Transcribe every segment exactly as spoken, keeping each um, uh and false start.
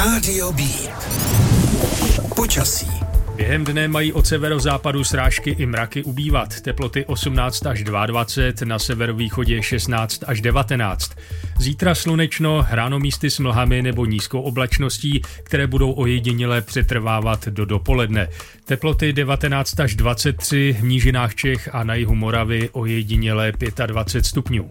Rádio Beat. Počasí. Během dne mají od severozápadu srážky i mraky ubývat. Teploty osmnáct až dvacet dva, na severovýchodě šestnáct až devatenáct. Zítra slunečno, ráno místy s mlhami nebo nízkou oblačností, které budou ojediněle přetrvávat do dopoledne. Teploty devatenáct až dvacet tři, v nížinách Čech a na jihu Moravy ojediněle dvacet pět stupňů.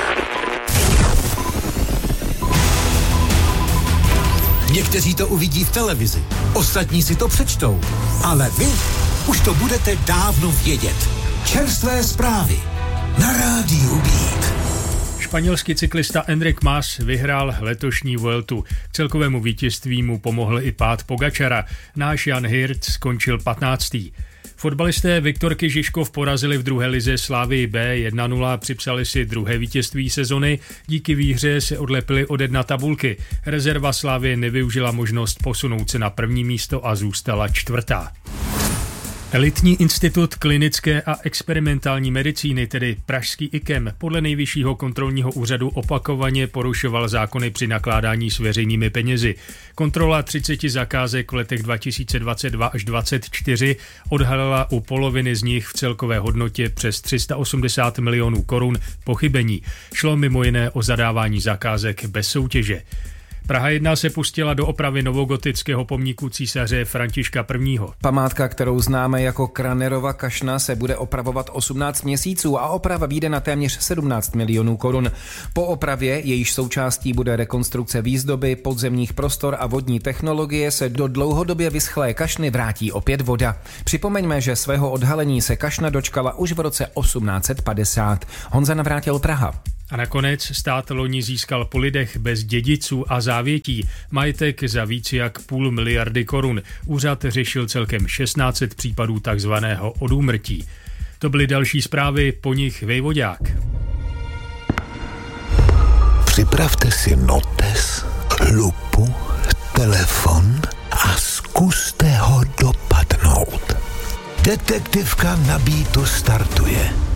Někteří to uvidí v televizi, ostatní si to přečtou, ale vy už to budete dávno vědět. Čerstvé zprávy na Rádiu Beat. Španělský cyklista Enric Mas vyhrál letošní Vueltu. K celkovému vítězství mu pomohl i pád Pogačara. Náš Jan Hirt skončil patnáctý. Fotbalisté Viktor Kyžiškov porazili v druhé lize Slavii B jedna nula a připsali si druhé vítězství sezony. Díky výhře se odlepili od dna tabulky. Rezerva Slavie nevyužila možnost posunout se na první místo a zůstala čtvrtá. Elitní institut klinické a experimentální medicíny, tedy pražský I K E M, podle Nejvyššího kontrolního úřadu opakovaně porušoval zákony při nakládání s veřejnými penězi. Kontrola třicet zakázek v letech dva tisíce dvacet dva až dvacet čtyři odhalila u poloviny z nich v celkové hodnotě přes tři sta osmdesát milionů korun pochybení. Šlo mimo jiné o zadávání zakázek bez soutěže. Praha jedna se pustila do opravy novogotického pomníku císaře Františka prvního. Památka, kterou známe jako Kranerova kašna, se bude opravovat osmnáct měsíců a oprava vyjde na téměř sedmnáct milionů korun. Po opravě, jejíž součástí bude rekonstrukce výzdoby, podzemních prostor a vodní technologie, se do dlouhodobě vyschlé kašny vrátí opět voda. Připomeňme, že svého odhalení se kašna dočkala už v roce osmnáct set padesát. Honza Navrátil, Praha. A nakonec stát loni získal po lidech bez dědiců a závětí majetek za víc jak půl miliardy korun. Úřad řešil celkem šestnáct set případů takzvaného odúmrtí. To byly další zprávy, po nich Vejvodák. Připravte si notes, lupu, telefon a zkuste ho dopadnout. Detektivka na Beatu startuje.